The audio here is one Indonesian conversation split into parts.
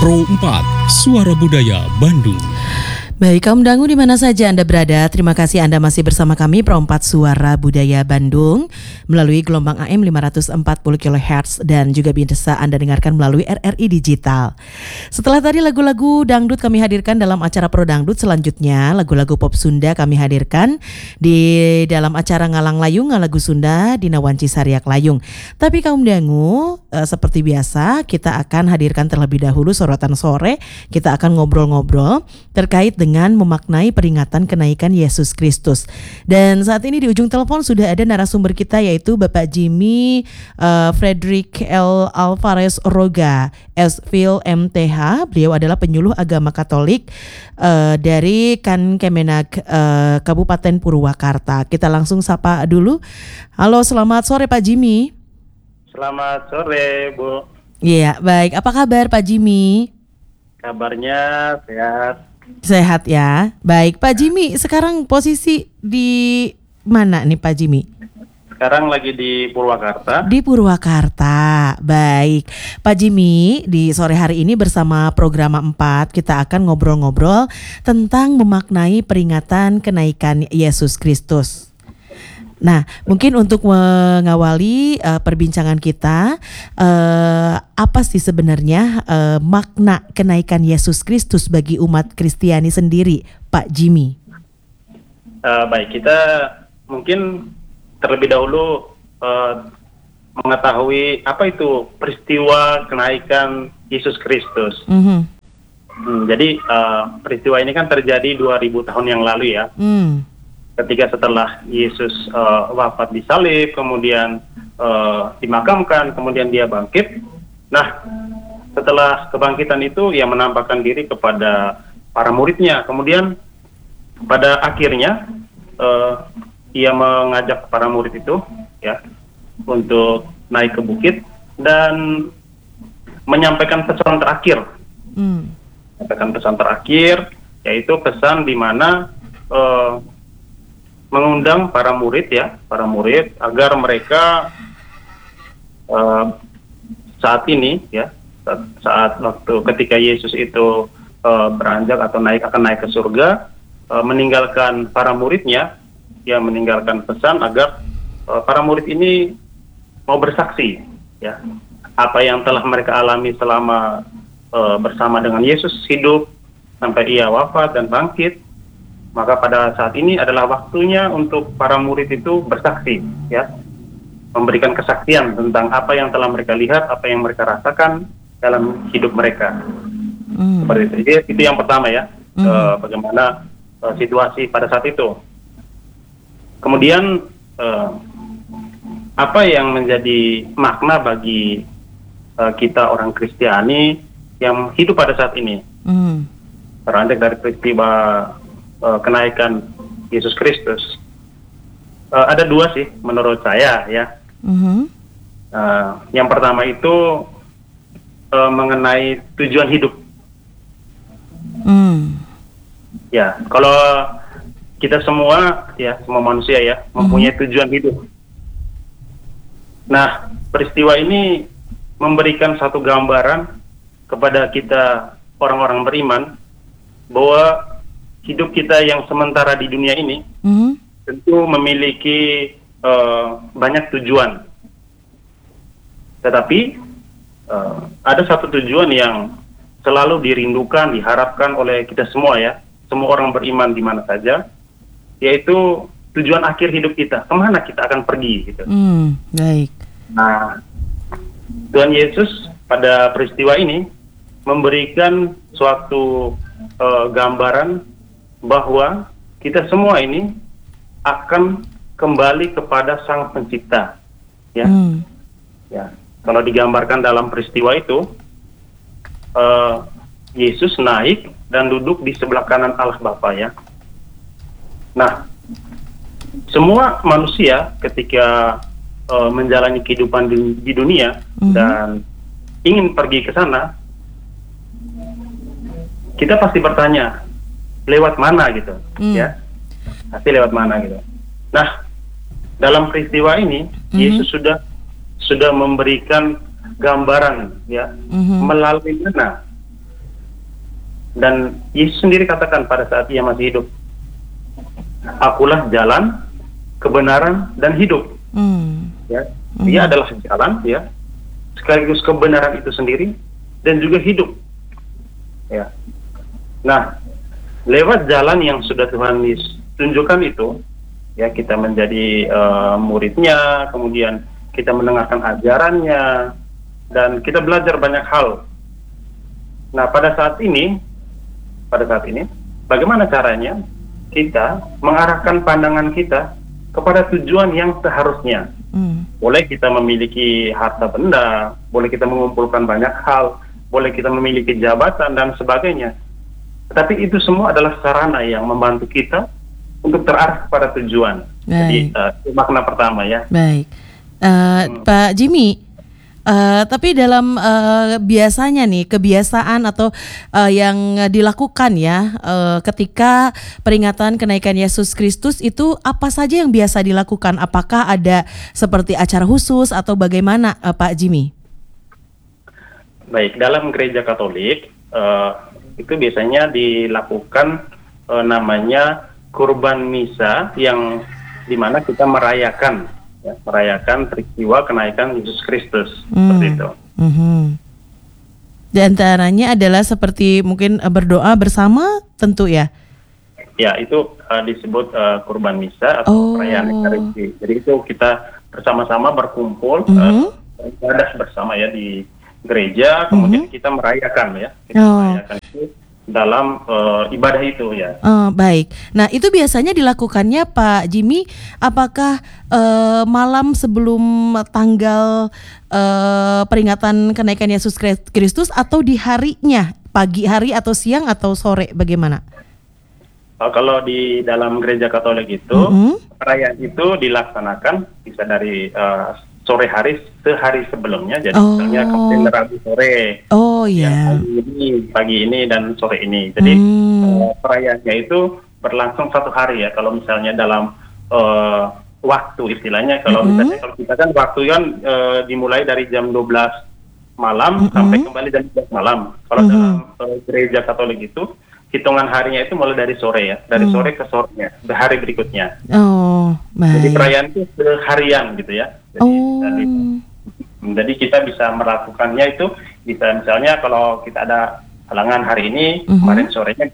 Pro 4, Suara Budaya Bandung. Baik, kaum dangu di mana saja Anda berada, terima kasih Anda masih bersama kami Pro 4 Suara Budaya Bandung melalui gelombang AM 540 kHz dan juga bisa Anda dengarkan melalui RRI Digital. Setelah tadi lagu-lagu dangdut kami hadirkan dalam acara Pro Dangdut, selanjutnya lagu-lagu pop Sunda kami hadirkan di dalam acara Ngalang Layung, Ngalagu Sunda di Nawanci Sariak Layung. Tapi kaum dangu, seperti biasa kita akan hadirkan terlebih dahulu sorotan sore, kita akan ngobrol-ngobrol terkait dengan memaknai peringatan kenaikan Yesus Kristus. Dan saat ini di ujung telepon sudah ada narasumber kita, yaitu Bapak Jimmy Frederick L. Alvarez Roga, S.Phil MTH. Beliau adalah penyuluh agama Katolik dari Kemenag Kabupaten Purwakarta. Kita langsung sapa dulu. Halo, selamat sore Pak Jimmy. Selamat sore Bu. Iya, baik. Apa kabar Pak Jimmy? Kabarnya sehat. Sehat ya. Baik, Pak Jimmy, sekarang posisi di mana nih Pak Jimmy? Sekarang lagi di Purwakarta. Di Purwakarta. Baik, Pak Jimmy, di sore hari ini bersama Program 4 kita akan ngobrol-ngobrol tentang memaknai peringatan kenaikan Yesus Kristus. Nah, mungkin untuk mengawali perbincangan kita, apa sih sebenarnya makna kenaikan Yesus Kristus bagi umat Kristiani sendiri, Pak Jimmy? Baik, kita mungkin terlebih dahulu mengetahui apa itu peristiwa kenaikan Yesus Kristus. Jadi peristiwa ini kan terjadi 2000 tahun yang lalu ya. Ketika setelah Yesus wafat di salib, kemudian dimakamkan, kemudian dia bangkit. Nah, setelah kebangkitan itu ia menampakkan diri kepada para muridnya. Kemudian pada akhirnya ia mengajak para murid itu ya untuk naik ke bukit dan menyampaikan pesan terakhir. Menyampaikan pesan terakhir, yaitu pesan di mana mengundang para murid agar mereka saat ini ya, saat waktu ketika Yesus itu beranjak atau akan naik ke surga, meninggalkan para muridnya, ya meninggalkan pesan agar para murid ini mau bersaksi ya apa yang telah mereka alami selama bersama dengan Yesus hidup sampai ia wafat dan bangkit. Maka pada saat ini adalah waktunya untuk para murid itu bersaksi, ya, memberikan kesaksian tentang apa yang telah mereka lihat, apa yang mereka rasakan dalam hidup mereka. Seperti itu. Jadi, itu yang pertama ya, bagaimana situasi pada saat itu. Kemudian apa yang menjadi makna bagi kita orang Kristiani yang hidup pada saat ini, beranjak dari peristiwa kenaikan Yesus Kristus. Ada dua sih menurut saya ya. Yang pertama itu mengenai tujuan hidup. Ya, kalau kita semua ya, semua manusia ya mempunyai tujuan hidup. Nah, peristiwa ini memberikan satu gambaran kepada kita orang-orang beriman bahwa hidup kita yang sementara di dunia ini tentu memiliki banyak tujuan. Tetapi ada satu tujuan yang selalu dirindukan, diharapkan oleh kita semua ya, semua orang beriman di mana saja, yaitu tujuan akhir hidup kita, kemana kita akan pergi gitu. Baik. Nah, Tuhan Yesus pada peristiwa ini memberikan suatu gambaran bahwa kita semua ini akan kembali kepada Sang Pencipta, ya. Ya, kalau digambarkan dalam peristiwa itu, Yesus naik dan duduk di sebelah kanan Allah Bapa ya. Nah, semua manusia ketika menjalani kehidupan di dunia dan ingin pergi ke sana, kita pasti bertanya, lewat mana gitu, ya, pasti lewat mana gitu. Nah, dalam peristiwa ini Yesus sudah memberikan gambaran, ya, melalui mana Dan Yesus sendiri katakan pada saat ia masih hidup, akulah jalan, kebenaran, dan hidup. Ya, dia adalah jalan, ya, sekaligus kebenaran itu sendiri, dan juga hidup. Ya. Nah, lewat jalan yang sudah Tuhan Yesus tunjukkan itu, ya, kita menjadi muridnya, kemudian kita mendengarkan ajarannya, dan kita belajar banyak hal. Nah, pada saat ini, bagaimana caranya kita mengarahkan pandangan kita kepada tujuan yang seharusnya? Boleh kita memiliki harta benda, boleh kita mengumpulkan banyak hal, boleh kita memiliki jabatan dan sebagainya. Tetapi itu semua adalah sarana yang membantu kita untuk terarah pada tujuan. Jadi itu makna pertama, ya. Baik, Pak Jimmy. Tapi dalam biasanya nih kebiasaan atau yang dilakukan ya ketika peringatan kenaikan Yesus Kristus itu apa saja yang biasa dilakukan? Apakah ada seperti acara khusus atau bagaimana, Pak Jimmy? Baik, dalam gereja Katolik itu biasanya dilakukan namanya kurban misa, yang dimana kita merayakan peristiwa kenaikan Yesus Kristus, seperti itu. Di antaranya adalah seperti mungkin berdoa bersama, tentu ya. Ya, itu disebut kurban misa atau perayaan Ekaristi. Jadi itu kita bersama-sama berkumpul, beribadah bersama ya di gereja, kemudian kita merayakan ya. Merayakan itu dalam ibadah itu ya. Baik. Nah, itu biasanya dilakukannya Pak Jimmy, apakah malam sebelum tanggal peringatan kenaikan Yesus Kristus atau di harinya, pagi hari atau siang atau sore, bagaimana? Kalau di dalam gereja Katolik itu perayaan itu dilaksanakan bisa dari sore hari sehari sebelumnya, jadi misalnya kemarin Rabu sore, pagi ini dan sore ini. Jadi perayaannya itu berlangsung satu hari ya. Kalau misalnya dalam waktu istilahnya, kalau misalnya kalau kita kan waktu kan dimulai dari jam 12 malam sampai kembali jam 12 malam. Kalau dalam gereja Katolik itu hitungan harinya itu mulai dari sore ya, dari sore ke sorenya, hari berikutnya. Jadi perayaan itu seharian gitu ya. Jadi kita bisa melakukannya itu bisa misalnya kalau kita ada halangan hari ini, kemarin sorenya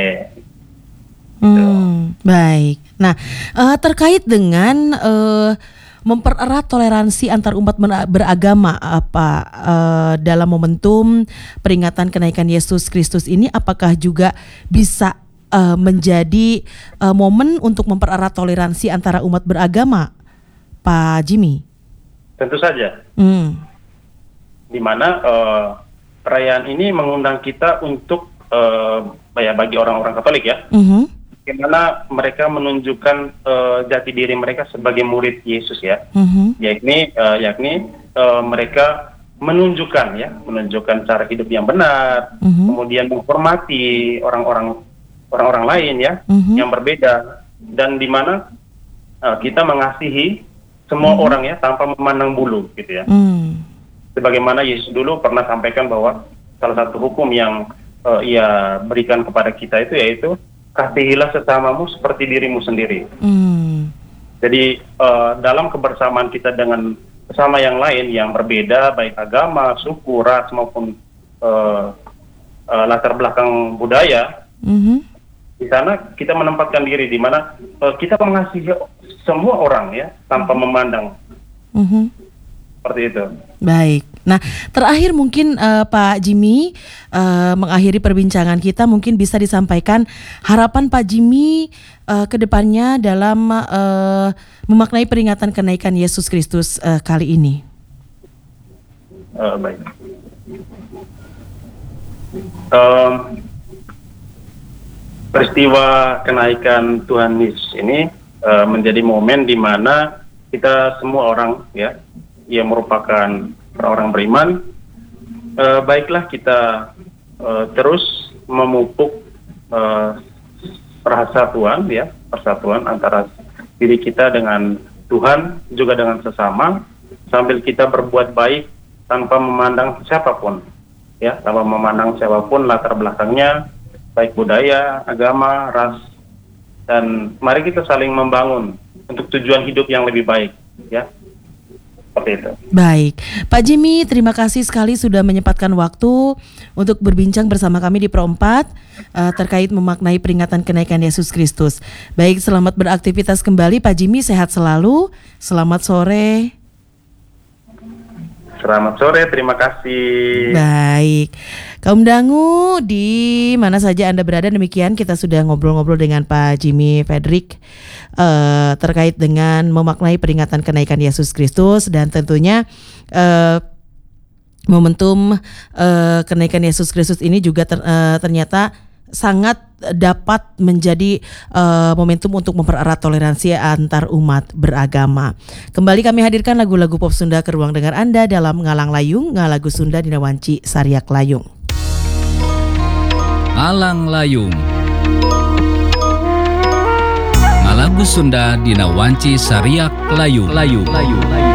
baik. Nah, terkait dengan mempererat toleransi antar umat beragama dalam momentum peringatan kenaikan Yesus Kristus ini, apakah juga bisa menjadi momen untuk mempererat toleransi antara umat beragama, Pak Jimmy? Tentu saja. Di mana perayaan ini mengundang kita untuk bagi orang-orang Katolik ya, bagaimana mereka menunjukkan jati diri mereka sebagai murid Yesus ya, yakni mereka menunjukkan cara hidup yang benar, kemudian menghormati orang-orang lain ya yang berbeda, dan di mana kita mengasihi semua orang ya tanpa memandang bulu gitu ya. Sebagaimana Yesus dulu pernah sampaikan bahwa salah satu hukum yang ia berikan kepada kita itu yaitu kasihilah sesamamu seperti dirimu sendiri. Jadi dalam kebersamaan kita dengan sesama yang lain yang berbeda, baik agama, suku, ras maupun latar belakang budaya, di sana kita menempatkan diri di mana kita mengasihi semua orang ya tanpa memandang. Seperti itu. Baik. Nah, terakhir mungkin Pak Jimmy mengakhiri perbincangan kita, mungkin bisa disampaikan harapan Pak Jimmy ke depannya dalam memaknai peringatan kenaikan Yesus Kristus kali ini. Baik. Peristiwa kenaikan Tuhan Yesus ini menjadi momen di mana kita semua orang ya, yang merupakan orang beriman, baiklah kita terus memupuk persatuan antara diri kita dengan Tuhan, juga dengan sesama, sambil kita berbuat baik tanpa memandang siapapun, ya, tanpa memandang siapapun latar belakangnya, baik budaya, agama, ras, dan mari kita saling membangun untuk tujuan hidup yang lebih baik, ya. Seperti itu. Baik, Pak Jimmy, terima kasih sekali sudah menyempatkan waktu untuk berbincang bersama kami di Pro 4 terkait memaknai peringatan kenaikan Yesus Kristus. Baik, selamat beraktivitas kembali Pak Jimmy, sehat selalu. Selamat sore. Selamat sore, terima kasih. Baik, kaum dangu di mana saja Anda berada, demikian kita sudah ngobrol-ngobrol dengan Pak Jimmy Frederick terkait dengan memaknai peringatan kenaikan Yesus Kristus, dan tentunya momentum kenaikan Yesus Kristus ini juga ternyata sangat dapat menjadi momentum untuk mempererat toleransi antar umat beragama. Kembali kami hadirkan lagu-lagu pop Sunda ke ruang dengar Anda dalam Ngalang Layung, ngalagu Sunda Dina Wanci Sariak Layung. Ngalang Layung, ngalagu Sunda Dina Wanci Sariak Layung.